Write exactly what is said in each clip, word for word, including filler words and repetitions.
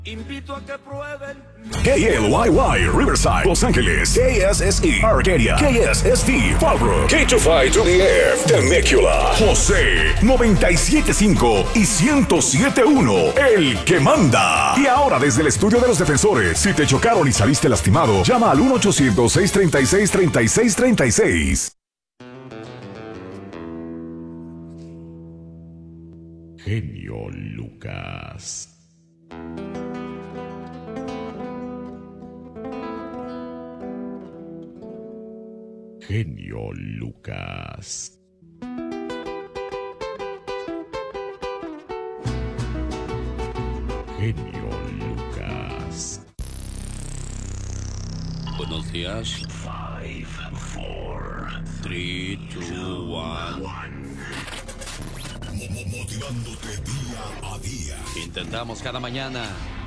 Invito a que prueben K L Y Y, Riverside, Los Ángeles. K S S E, Arcadia. K S S T, Fallbrook. K two five to the F, Temecula. José, noventa y siete punto cinco y ciento siete punto uno, el que manda. Y ahora desde el estudio de los defensores, si te chocaron y saliste lastimado, llama al uno ochocientos, seiscientos treinta y seis, treinta y seis treinta y seis. Genio Lucas. Genio Lucas. Genio Lucas. Buenos días. Five, four, three, two, one. Motivándote día a día. Intentamos cada mañana.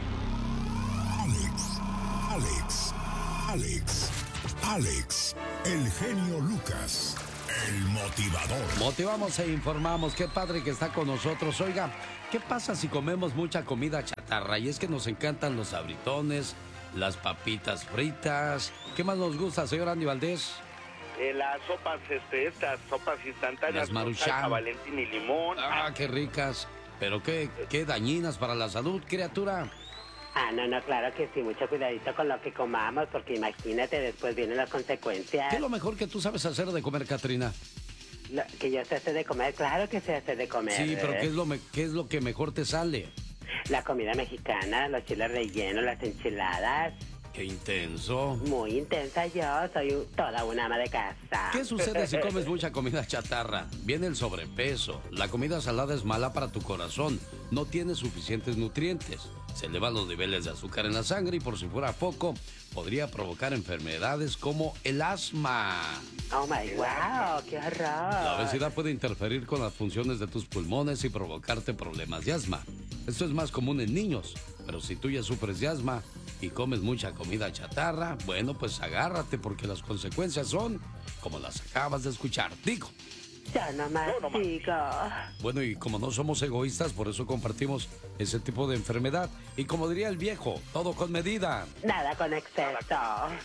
Alex, Alex, Alex, Alex, el genio Lucas, el motivador. Motivamos e informamos. Qué padre que está con nosotros. Oiga, ¿qué pasa si comemos mucha comida chatarra? Y es que nos encantan los sabritones, las papitas fritas. ¿Qué más nos gusta, señor Andy Valdés? Eh, las sopas, este, estas sopas instantáneas. Las Maruchan. Con salsa Valentín y limón. Ah, qué ricas. Pero qué, qué dañinas para la salud, criatura. Ah, no, no, claro que sí, mucho cuidadito con lo que comamos, porque imagínate, después vienen las consecuencias. ¿Qué es lo mejor que tú sabes hacer de comer, Catrina? Lo, que yo sé hacer de comer, claro que sé hacer de comer. Sí, pero ¿qué es lo, me, qué es lo que mejor te sale? La comida mexicana, los chiles rellenos, las enchiladas. ¡Qué intenso! Muy intensa yo, soy un, toda una ama de casa. ¿Qué sucede si comes mucha comida chatarra? Viene el sobrepeso, la comida salada es mala para tu corazón, no tiene suficientes nutrientes, se elevan los niveles de azúcar en la sangre y por si fuera poco, podría provocar enfermedades como el asma. Oh my wow, qué horror. La obesidad puede interferir con las funciones de tus pulmones y provocarte problemas de asma. Esto es más común en niños, pero si tú ya sufres de asma y comes mucha comida chatarra, bueno, pues agárrate porque las consecuencias son como las acabas de escuchar. Digo. Yo nomás digo. Bueno, y como no somos egoístas, por eso compartimos ese tipo de enfermedad. Y como diría el viejo, todo con medida. Nada con exceso.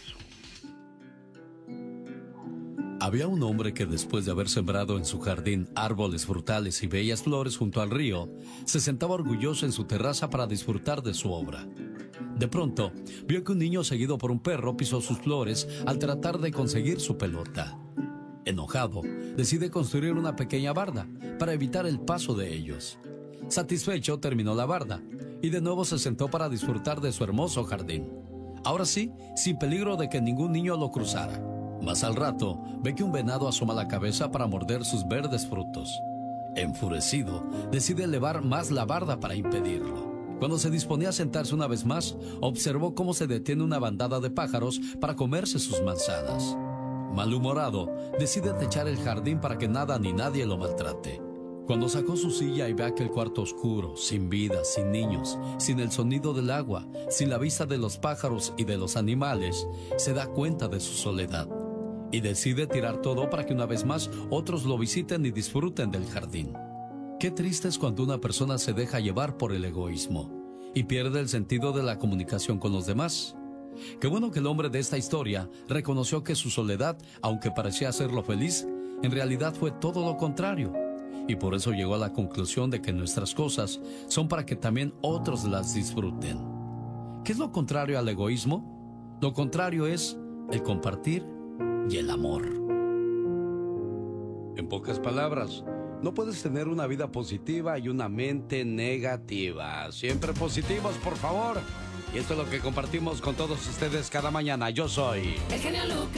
Había un hombre que después de haber sembrado en su jardín árboles frutales y bellas flores junto al río, se sentaba orgulloso en su terraza para disfrutar de su obra. De pronto, vio que un niño seguido por un perro pisó sus flores al tratar de conseguir su pelota. Enojado, decide construir una pequeña barda para evitar el paso de ellos. Satisfecho, terminó la barda y de nuevo se sentó para disfrutar de su hermoso jardín. Ahora sí, sin peligro de que ningún niño lo cruzara. Más al rato, ve que un venado asoma la cabeza para morder sus verdes frutos. Enfurecido, decide elevar más la barda para impedirlo. Cuando se disponía a sentarse una vez más, observó cómo se detiene una bandada de pájaros para comerse sus manzanas. Malhumorado, decide techar el jardín para que nada ni nadie lo maltrate. Cuando sacó su silla y ve aquel cuarto oscuro, sin vida, sin niños, sin el sonido del agua, sin la vista de los pájaros y de los animales, se da cuenta de su soledad y decide tirar todo para que una vez más otros lo visiten y disfruten del jardín. Qué triste es cuando una persona se deja llevar por el egoísmo y pierde el sentido de la comunicación con los demás. Qué bueno que el hombre de esta historia reconoció que su soledad, aunque parecía hacerlo feliz, en realidad fue todo lo contrario. Y por eso llegó a la conclusión de que nuestras cosas son para que también otros las disfruten. ¿Qué es lo contrario al egoísmo? Lo contrario es el compartir y el amor. En pocas palabras, no puedes tener una vida positiva y una mente negativa. Siempre positivos, por favor. Y esto es lo que compartimos con todos ustedes cada mañana. Yo soy el genio Lucas.